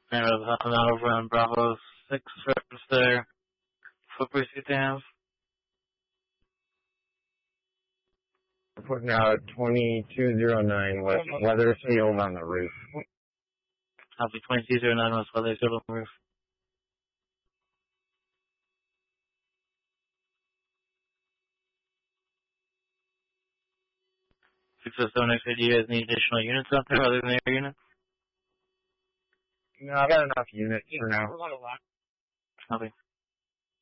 And then over on Bravo 6 reps there. What boost do you have? We're putting out 2209 with weather sealed on the roof. Copy 2209 with weather sealed on the roof. 607 XA, do you guys need additional units out there other than the air units? No, I got enough units for now. Copy.